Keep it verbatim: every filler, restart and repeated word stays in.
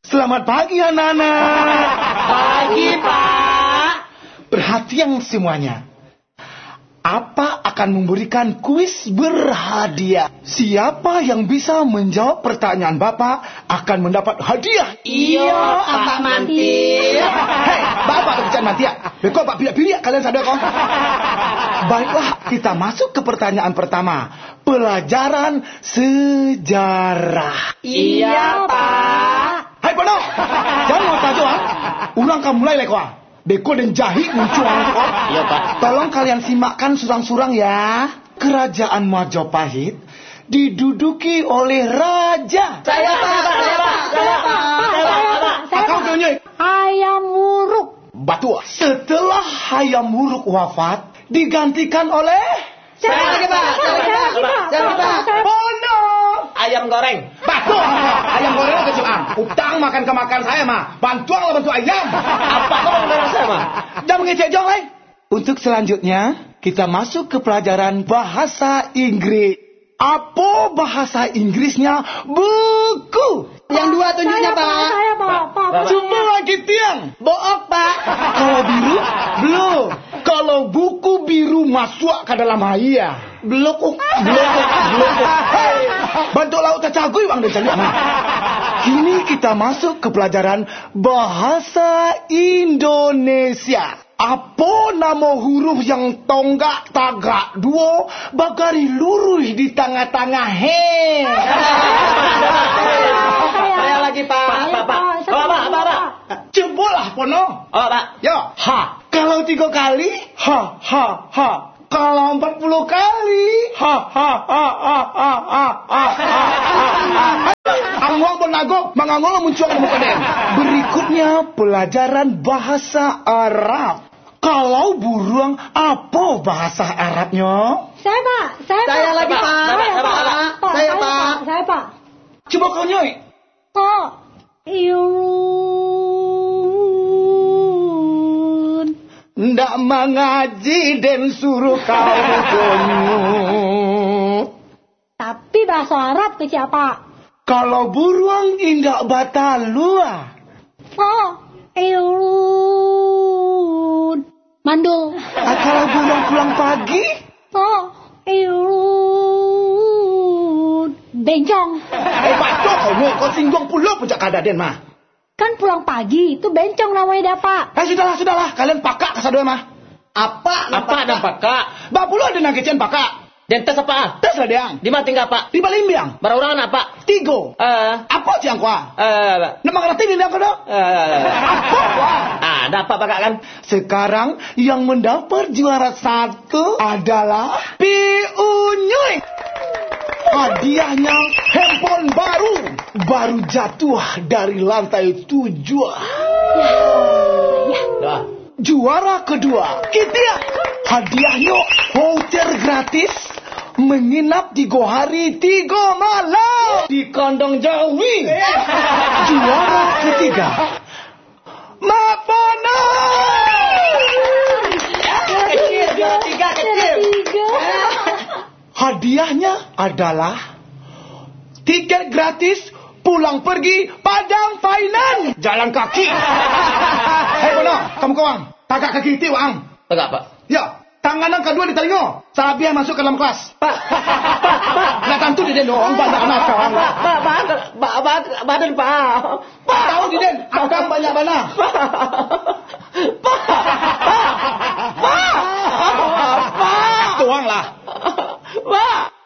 Selamat pagi anak-anak. Pagi, Pak. Perhatian semuanya. Apa akan memberikan kuis berhadiah. Siapa yang bisa menjawab pertanyaan Bapak akan mendapat hadiah. Iya, Pak Manti. Hei, Bapak kerjaan Manti ya. Bekok Pak pilih-pilih kalian sadar kok. Baiklah, kita masuk ke pertanyaan pertama. Pelajaran sejarah. Iya, Pak. Hai Pono, jangan mau tahu ah. Ulang kamu mulai lekwa. Beko dan Jahit muncul kok. Iya, Pak. Tolong kalian simakkan surang-surang ya. Kerajaan Majapahit diduduki oleh raja. Saya, Pak. Saya, Pak. Saya, Pak. Saya, Pak. Kau tunjuk. Hayam Wuruk. Batu. Setelah Hayam Wuruk wafat, digantikan oleh Saya lagi, Pak. Saya lagi, Pak. Saya lagi, Pak. Pono. Ayam goreng. Batu. Ayam goreng kecil ang. Utang makan ke makan saya mah. Bantuan lah bantu ayam. Apa kau goreng saya, mah? Jangan mengecek jong, eh. Untuk selanjutnya, kita masuk ke pelajaran bahasa Inggris. Apa bahasa Inggrisnya? Buku. Yang dua tunjuknya, Pak. Saya, Pak. Pak. Coba lagi tiang. Book, Pak. Kalau biru, belum. Kalau buku biru masuk ke dalam haya. Beluk, Belum, belum. Hei, bantu laut cacagui bang dan cari anak. Kini kita masuk ke pelajaran bahasa Indonesia. Apa nama huruf yang tonggak tagak dua bagari lurus di tengah-tengah he? Saya lagi, Pak. Pak, Pak. Oh, Pak, Pak, Pak. Cobalah Pono. Oh, Pak. Yo, ha. Kalau tiga kali, ha, ha, ha. Kalau empat puluh kali, ha, ha, ha, ha, ha, ha, ha, ha. Angwang benago, mangangol muncul ke muka den. Berikutnya pelajaran bahasa Arab. Kalau burung, apa bahasa Arabnya? Saya, Pak. Saya, Pak. Saya lagi, Pak. Saya, Saya, Pak. Pak. Saya, Pak. Saya, Pak. Coba kau nyoy. Pak. Iun. Ndak mengaji dan suruh kau donyut. Tapi bahasa Arab ke siapa? Kalau burung indak batalua. Pak. Iun. Mandul. Ah, kalau burung pulang pagi, Pak. Iun. Bencong. eh batok kau kau singgung pula puncak kadaden mah. Kan pulang pagi, itu bencong namanya dah, Pak. Eh sudahlah sudahlah, kalian pakak kesadua mah. Apa? Apa dan Pak? Bak pula ada nangkecian pakak. Dan tes apa? Tes lah diang. Di mana tinggal, Pak? Di Balimbiang. Berurangan apa? Tigo. Eh, Apa siang kuah? eh, Nama ngerti ini dia kau eh. Apa kuah? Ah, ada apa, Pak, kan? Sekarang yang mendapat juara satu adalah Piunyuy. Hadiahnya handphone baru. Baru jatuh dari lantai tujuh. Dah. Juara kedua, kita hadiahnya hotel gratis. Menginap tiga hari tiga malam di kandang Jawi. Juara ketiga, Mapono. Kecil, juara tiga, kecil. Tiga. Hadiahnya adalah tiket gratis pulang pergi Padang Finance jalan kaki. Hei Pono, kamu kawan, tagak kaki itu ang. Tegak, Pak. Ya, tangan yang kedua di telinga. Sabiah masuk ke dalam kelas. Pak, Pak, Pak. Nah tentu di den doang banyak anak kawan. Pak, Pak, Pak, Pak, Pak, badan, Pak. Pak tahu di den, akang banyak bana. Pak, Pak, Pak, Pak, Pak. Tuang lah. Pak.